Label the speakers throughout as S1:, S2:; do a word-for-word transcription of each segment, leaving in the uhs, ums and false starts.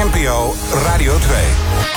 S1: N P O Radio twee.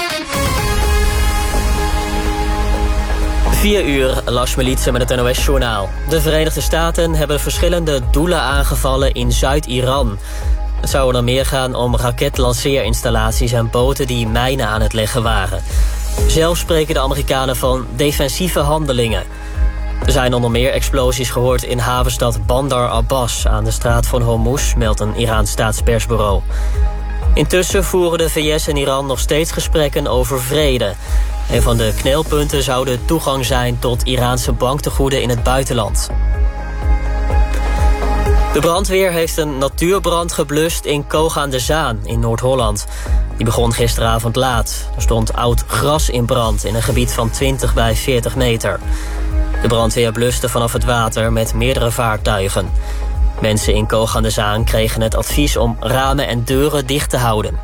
S2: Vier uur, Lars Militsen met het N O S-journaal. De Verenigde Staten hebben verschillende doelen aangevallen in Zuid-Iran. Het zou er dan meer gaan om raketlanceerinstallaties en boten die mijnen aan het leggen waren. Zelf spreken de Amerikanen van defensieve handelingen. Er zijn onder meer explosies gehoord in havenstad Bandar Abbas aan de straat van Hormuz, meldt een Iraans staatspersbureau. Intussen voeren de V S en Iran nog steeds gesprekken over vrede. Een van de knelpunten zou de toegang zijn tot Iraanse banktegoeden in het buitenland. De brandweer heeft een natuurbrand geblust in Koog aan de Zaan in Noord-Holland. Die begon gisteravond laat. Er stond oud gras in brand in een gebied van twintig bij veertig meter. De brandweer bluste vanaf het water met meerdere vaartuigen. Mensen in Koog aan de Zaan kregen het advies om ramen en deuren dicht te houden.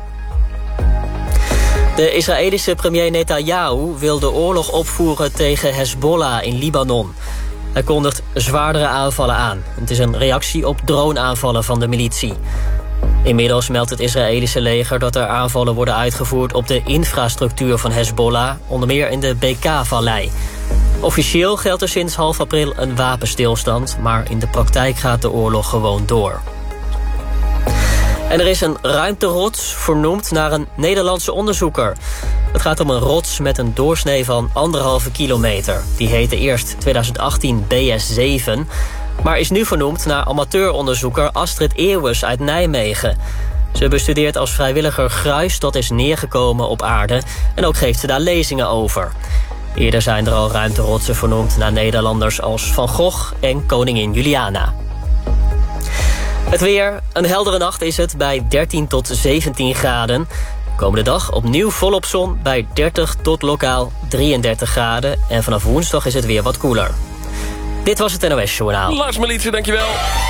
S2: De Israëlische premier Netanyahu wil de oorlog opvoeren tegen Hezbollah in Libanon. Hij kondigt zwaardere aanvallen aan. Het is een reactie op droneaanvallen van de militie. Inmiddels meldt het Israëlische leger dat er aanvallen worden uitgevoerd op de infrastructuur van Hezbollah, onder meer in de Bekaa-vallei. Officieel geldt er sinds half april een wapenstilstand, maar in de praktijk gaat de oorlog gewoon door. En er is een ruimterots vernoemd naar een Nederlandse onderzoeker. Het gaat om een rots met een doorsnee van anderhalve kilometer. Die heette eerst twintig achttien B S zeven, maar is nu vernoemd naar amateuronderzoeker Astrid Eeuwes uit Nijmegen. Ze bestudeert als vrijwilliger gruis dat is neergekomen op aarde en ook geeft ze daar lezingen over. Eerder zijn er al ruimterotsen vernoemd naar Nederlanders als Van Gogh en koningin Juliana. Het weer, een heldere nacht is het bij dertien tot zeventien graden. Komende dag opnieuw volop zon bij dertig tot lokaal drieëndertig graden. En vanaf woensdag is het weer wat koeler. Dit was het N O S-journaal.
S3: Lars Militsen, dankjewel.